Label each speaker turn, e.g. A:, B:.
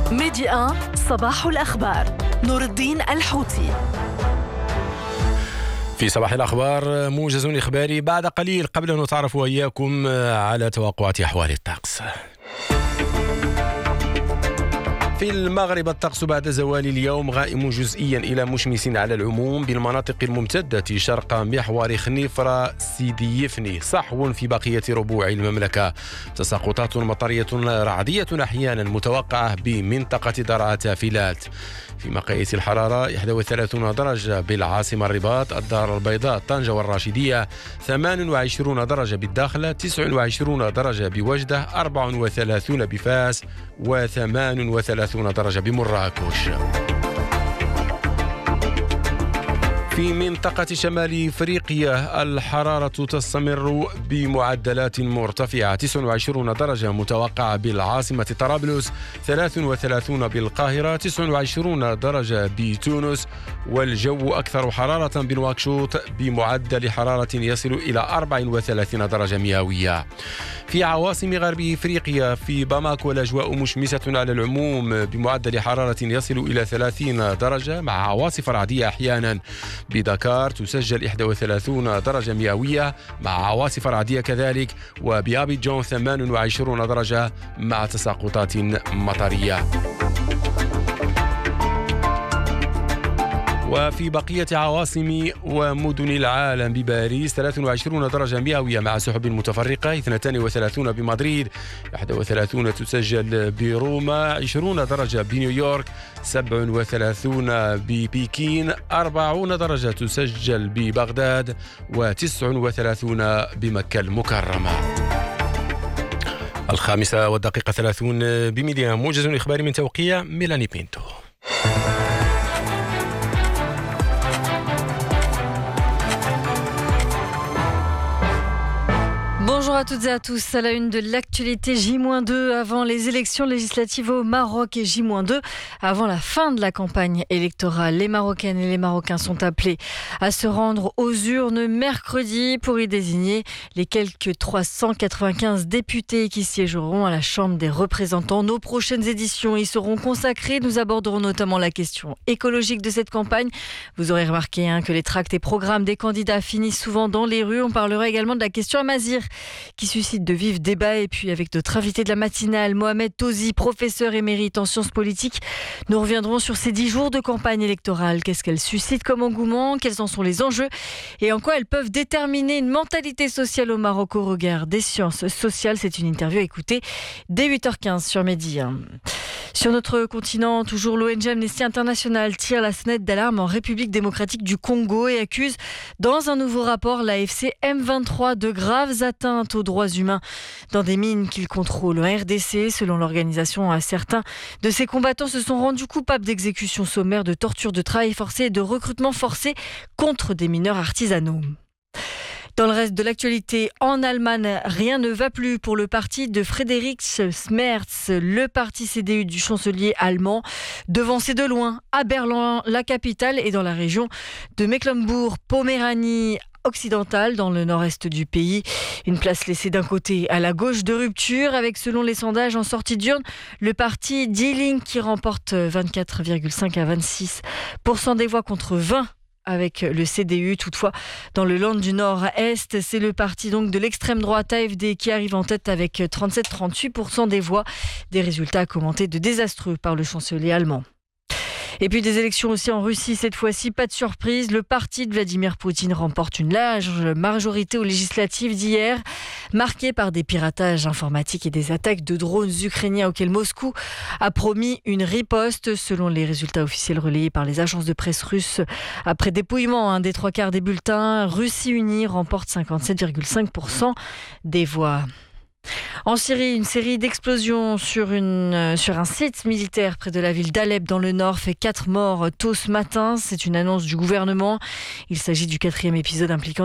A: ميدي 1 صباح الأخبار نور الدين الحوتي.
B: في صباح الأخبار موجز إخباري بعد قليل قبل أن نتعرف وإياكم على توقعات أحوال الطقس. في المغرب الطقس بعد زوال اليوم غائم جزئيا إلى مشمس على العموم بالمناطق الممتدة شرق محور خنيفرة سيدي يفني، صحو في بقية ربوع المملكة، تساقطات مطرية رعدية أحيانا متوقعة بمنطقة درعا تافلات. في مقاييس الحرارة 31 درجة بالعاصمة الرباط، الدار البيضاء، طنجة والراشدية، 28 درجة بالداخلة، 29 درجة بوجدة، 34 بفاس، و38 درجة بمراكش. في منطقة شمال إفريقيا الحرارة تستمر بمعدلات مرتفعة، 29 درجة متوقعة بالعاصمة طرابلس، 33 بالقاهرة، 29 درجة بتونس، والجو أكثر حرارة بنواكشوط بمعدل حرارة يصل إلى 34 درجة مئوية. في عواصم غرب إفريقيا في باماكو الأجواء مشمسة على العموم بمعدل حرارة يصل إلى 30 درجة مع عواصف رعدية أحيانا. بدكار تسجل 31 درجة مئوية مع عواصف رعدية كذلك، وبأبيجان 28 درجة مع تساقطات مطرية. وفي بقية عواصم ومدن العالم بباريس 23 درجة مئوية مع سحب متفرقة، 32 بمدريد، 31 تسجل بروما، 20 درجة بنيويورك، 37 ببكين، 40 درجة تسجل ببغداد، و39 بمكة المكرمة. 5:30 بميديا، موجز إخباري من توقيع ميلاني بينتو.
C: Bonjour à toutes et à tous. À la une de l'actualité, J-2 avant les élections législatives au Maroc et J-2 avant la fin de la campagne électorale. Les Marocaines et les Marocains sont appelés à se rendre aux urnes mercredi pour y désigner les quelques 395 députés qui siégeront à la Chambre des représentants. Nos prochaines éditions y seront consacrées. Nous aborderons notamment la question écologique de cette campagne. Vous aurez remarqué que les tracts et programmes des candidats finissent souvent dans les rues. On parlera également de la question Amazir qui suscite de vifs débats. Et puis avec notre invité de la matinale, Mohamed Tozi, professeur émérite en sciences politiques, nous reviendrons sur ces 10 jours de campagne électorale. Qu'est-ce qu'elle suscite comme engouement? Quels en sont les enjeux? Et en quoi elles peuvent déterminer une mentalité sociale au Maroc au regard des sciences sociales? C'est une interview à écouter dès 8h15 sur Midi. Sur notre continent, toujours l'ONG Amnesty International tire la sonnette d'alarme en République démocratique du Congo et accuse dans un nouveau rapport l'AFC M23 de graves atteintes aux droits humains dans des mines qu'il contrôle. En RDC, selon l'organisation, certains de ses combattants se sont rendus coupables d'exécutions sommaires, de torture, de travail forcé et de recrutement forcé contre des mineurs artisanaux. Dans le reste de l'actualité, en Allemagne, rien ne va plus pour le parti de Friedrich Merz, le parti CDU du chancelier allemand, devancé de loin à Berlin, la capitale, et dans la région de Mecklembourg-Poméranie occidentale, dans le nord-est du pays. Une place laissée d'un côté à la gauche de rupture, avec, selon les sondages en sortie d'urne, le parti Die Linke qui remporte 24,5 à 26% des voix contre 20 avec le CDU. Toutefois, dans le Land du Nord-Est, c'est le parti donc de l'extrême droite AfD qui arrive en tête avec 37-38% des voix. Des résultats commentés de désastreux par le chancelier allemand. Et puis des élections aussi en Russie, cette fois-ci, pas de surprise. Le parti de Vladimir Poutine remporte une large majorité aux législatives d'hier, marquée par des piratages informatiques et des attaques de drones ukrainiens auxquels Moscou a promis une riposte, selon les résultats officiels relayés par les agences de presse russes. Après dépouillement des 3/4 des bulletins, Russie Unie remporte 57,5% des voix. En Syrie, une série d'explosions sur un site militaire près de la ville d'Alep dans le nord fait 4 morts tôt ce matin. C'est une annonce du gouvernement. Il s'agit du 4e épisode impliquant